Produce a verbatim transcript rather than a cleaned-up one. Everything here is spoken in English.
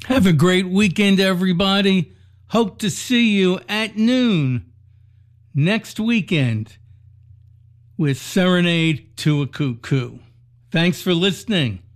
Have a great weekend, everybody. Hope to see you at noon next weekend with Serenade to a Cuckoo. Thanks for listening.